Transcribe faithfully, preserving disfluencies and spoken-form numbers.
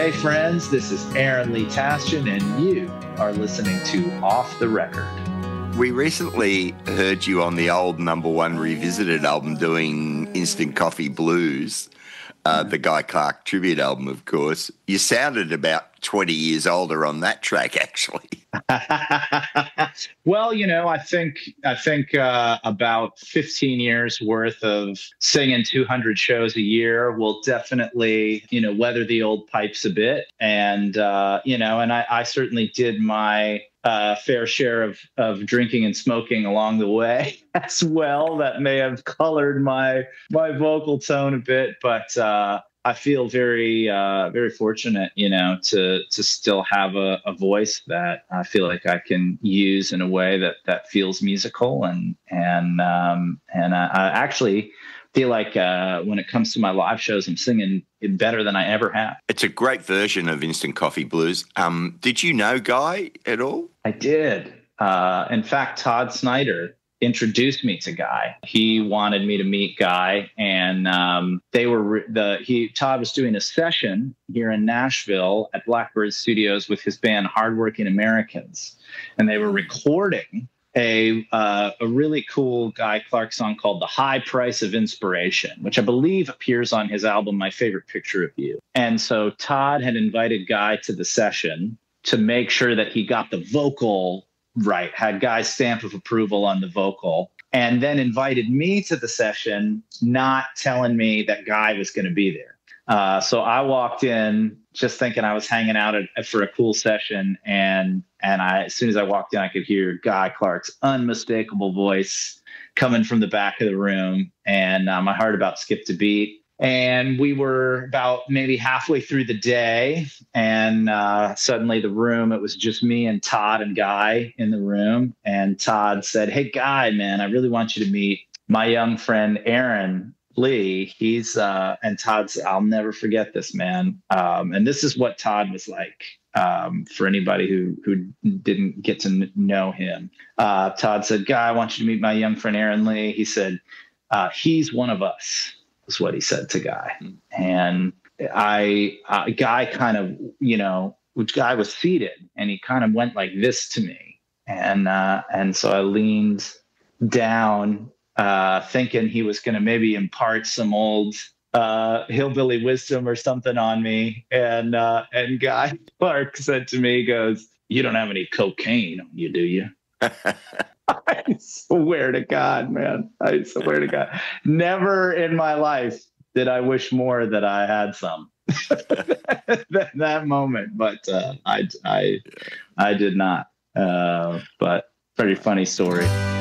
Hey friends, this is Aaron Lee Tasjan, and you are listening to Off the Record. We recently heard you on the old Number One Revisited album doing Instant Coffee Blues, uh, the Guy Clark tribute album, of course. You sounded about twenty years older on that track, actually. Well, you know, I think I think uh, about fifteen years worth of singing two hundred shows a year will definitely, you know, weather the old pipes a bit. And, uh, you know, and I, I certainly did my uh, fair share of, of drinking and smoking along the way as well. That may have colored my my vocal tone a bit, but uh, I feel very, uh, very fortunate, you know, to to still have a, a voice that I feel like I can use in a way that that feels musical, and and um, and I, I actually feel like uh, when it comes to my live shows, I'm singing it better than I ever have. It's a great version of Instant Coffee Blues. Um, did you know Guy at all? I did. Uh, in fact, Todd Snyder introduced me to Guy. He wanted me to meet Guy, and um, they were the he Todd was doing a session here in Nashville at Blackbird Studios with his band Hardworking Americans, and they were recording a uh, a really cool Guy Clark song called "The High Price of Inspiration," which I believe appears on his album "My Favorite Picture of You." And so Todd had invited Guy to the session to make sure that he got the vocal right, had Guy's stamp of approval on the vocal, and then invited me to the session, not telling me that Guy was going to be there. Uh, so I walked in just thinking I was hanging out at, for a cool session, and and I, as soon as I walked in, I could hear Guy Clark's unmistakable voice coming from the back of the room, and uh, my heart about skipped a beat. And we were about maybe halfway through the day, and uh, suddenly the room, it was just me and Todd and Guy in the room. And Todd said, "Hey, Guy, man, I really want you to meet my young friend, Aaron Lee. He's, uh, and Todd said, I'll never forget this, man." Um, and this is what Todd was like. Um, for anybody who, who didn't get to n- know him, uh, Todd said, "Guy, I want you to meet my young friend, Aaron Lee." He said, uh, "He's one of us," is what he said to Guy. And I, uh, Guy kind of, you know, which Guy was seated, and he kind of went like this to me. And, uh, and so I leaned down, uh, thinking he was going to maybe impart some old, uh, hillbilly wisdom or something on me. And, uh, and Guy Clark said to me, he goes, "You don't have any cocaine on you, do you?" I swear to God, man. I swear to God. Never in my life did I wish more that I had some that, that moment. But uh, I, I, I did not. Uh, but pretty funny story.